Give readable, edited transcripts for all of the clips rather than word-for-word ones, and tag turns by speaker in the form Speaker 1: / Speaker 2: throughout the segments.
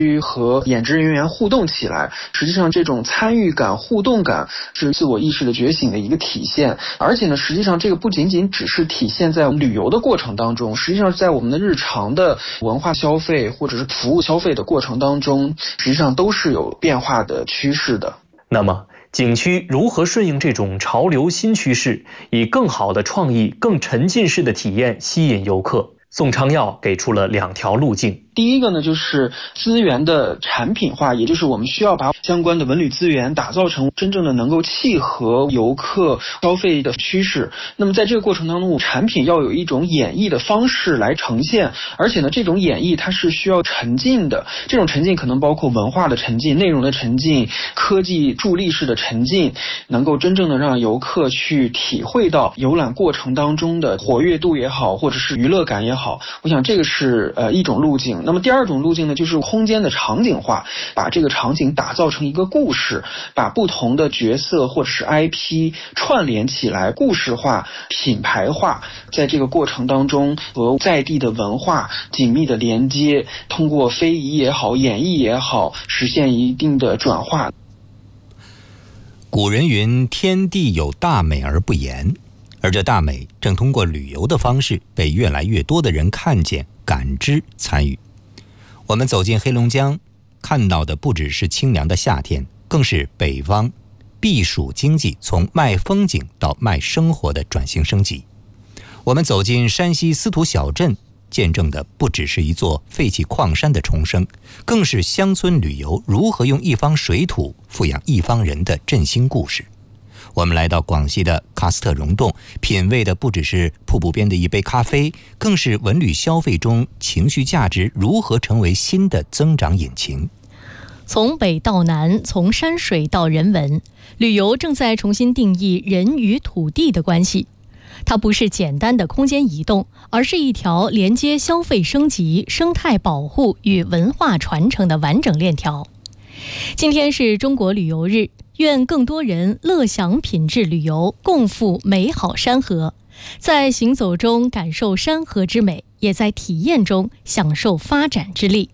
Speaker 1: 和演职人员互动起来，实际上这种参与感、互动感是自我意识的觉醒的一个体现。而且呢，实际上这个不仅仅只是体现在旅游的过程当中，实际上在我们的日常的文化消费或者是服务消费的过程当中，实际上都是有变化的趋势的。
Speaker 2: 那么景区如何顺应这种潮流新趋势，以更好的创意、更沉浸式的体验吸引游客？宋昌耀给出了2条路径。
Speaker 1: 第一个呢，就是资源的产品化，也就是我们需要把相关的文旅资源打造成真正的能够契合游客消费的趋势。那么在这个过程当中，产品要有一种演绎的方式来呈现，而且呢，这种演绎它是需要沉浸的。这种沉浸可能包括文化的沉浸、内容的沉浸、科技助力式的沉浸，能够真正的让游客去体会到游览过程当中的活跃度也好，或者是娱乐感也好。我想这个是一种路径。那么第二种路径呢，就是空间的场景化，把这个场景打造成一个故事，把不同的角色或者是 IP 串联起来，故事化、品牌化，在这个过程当中和在地的文化紧密的连接，通过非遗也好、演绎也好，实现一定的转化。
Speaker 3: 古人云：天地有大美而不言。而这大美正通过旅游的方式被越来越多的人看见、感知、参与。我们走进黑龙江，看到的不只是清凉的夏天，更是北方避暑经济从卖风景到卖生活的转型升级。我们走进山西司徒小镇，见证的不只是一座废弃矿山的重生，更是乡村旅游如何用一方水土富养一方人的振兴故事。我们来到广西的喀斯特溶洞，品味的不只是瀑布边的一杯咖啡，更是文旅消费中情绪价值如何成为新的增长引擎。
Speaker 4: 从北到南，从山水到人文，旅游正在重新定义人与土地的关系。它不是简单的空间移动，而是一条连接消费升级、生态保护与文化传承的完整链条。今天是中国旅游日，愿更多人乐享品质旅游，共赴美好山河，在行走中感受山河之美，也在体验中享受发展之力。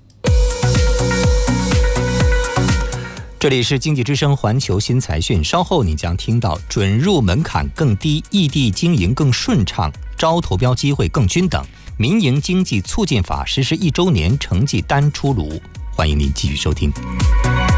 Speaker 3: 这里是经济之声环球新财讯，稍后你将听到准入门槛更低，异地经营更顺畅，招投标机会更均等，民营经济促进法实施1周年成绩单出炉。欢迎您继续收听。